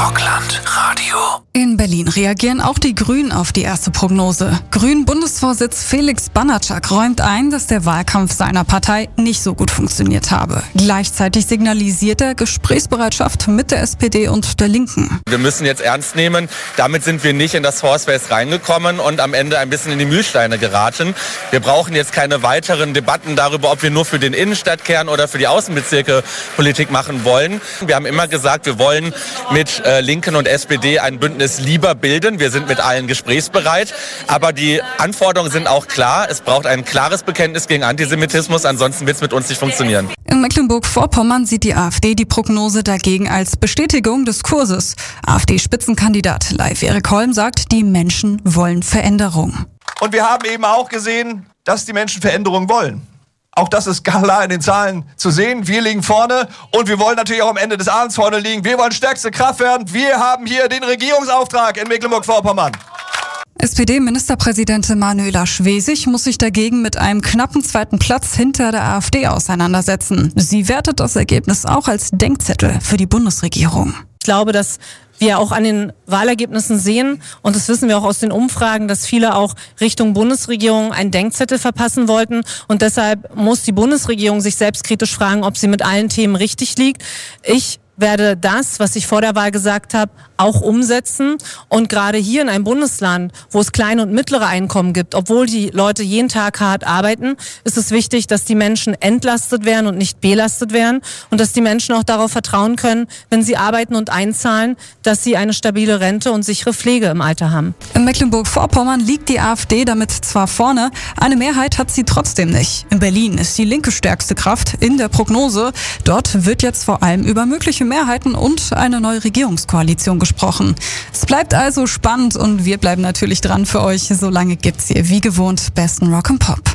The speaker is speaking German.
Rockland-Radio. In Berlin reagieren auch die Grünen auf die erste Prognose. Grünen-Bundesvorsitz Felix Banatschak räumt ein, dass der Wahlkampf seiner Partei nicht so gut funktioniert habe. Gleichzeitig signalisiert er Gesprächsbereitschaft mit der SPD und der Linken. Wir müssen jetzt ernst nehmen, damit sind wir nicht in das Horse Race reingekommen und am Ende ein bisschen in die Mühlsteine geraten. Wir brauchen jetzt keine weiteren Debatten darüber, ob wir nur für den Innenstadtkern oder für die Außenbezirke Politik machen wollen. Wir haben immer gesagt, wir wollen mit Linken und SPD ein Bündnis lieber bilden. Wir sind mit allen gesprächsbereit, aber die Anforderungen sind auch klar. Es braucht ein klares Bekenntnis gegen Antisemitismus, ansonsten wird es mit uns nicht funktionieren. In Mecklenburg-Vorpommern sieht die AfD die Prognose dagegen als Bestätigung des Kurses. AfD-Spitzenkandidat Leif-Erik Holm sagt, die Menschen wollen Veränderung. Und wir haben eben auch gesehen, dass die Menschen Veränderung wollen. Auch das ist klar in den Zahlen zu sehen. Wir liegen vorne und wir wollen natürlich auch am Ende des Abends vorne liegen. Wir wollen stärkste Kraft werden. Wir haben hier den Regierungsauftrag in Mecklenburg-Vorpommern. SPD-Ministerpräsidentin Manuela Schwesig muss sich dagegen mit einem knappen zweiten Platz hinter der AfD auseinandersetzen. Sie wertet das Ergebnis auch als Denkzettel für die Bundesregierung. Ich glaube, dass wir auch an den Wahlergebnissen sehen, und das wissen wir auch aus den Umfragen, dass viele auch Richtung Bundesregierung einen Denkzettel verpassen wollten. Und deshalb muss die Bundesregierung sich selbstkritisch fragen, ob sie mit allen Themen richtig liegt. Ich werde das, was ich vor der Wahl gesagt habe, auch umsetzen. Und gerade hier in einem Bundesland, wo es kleine und mittlere Einkommen gibt, obwohl die Leute jeden Tag hart arbeiten, ist es wichtig, dass die Menschen entlastet werden und nicht belastet werden und dass die Menschen auch darauf vertrauen können, wenn sie arbeiten und einzahlen, dass sie eine stabile Rente und sichere Pflege im Alter haben. In Mecklenburg-Vorpommern liegt die AfD damit zwar vorne, eine Mehrheit hat sie trotzdem nicht. In Berlin ist die Linke stärkste Kraft in der Prognose. Dort wird jetzt vor allem über mögliche Mehrheiten und eine neue Regierungskoalition gesprochen. Es bleibt also spannend und wir bleiben natürlich dran für euch. So lange gibt's hier wie gewohnt besten Rock and Pop.